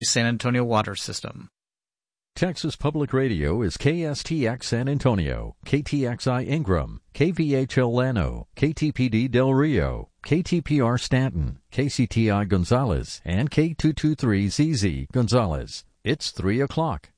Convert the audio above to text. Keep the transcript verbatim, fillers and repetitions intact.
San Antonio Water System. Texas Public Radio is K S T X San Antonio, K T X I Ingram, K V H L Llano, K T P D Del Rio, K T P R Stanton, K C T I Gonzales, and K two twenty-three Z Z Gonzales. It's three o'clock.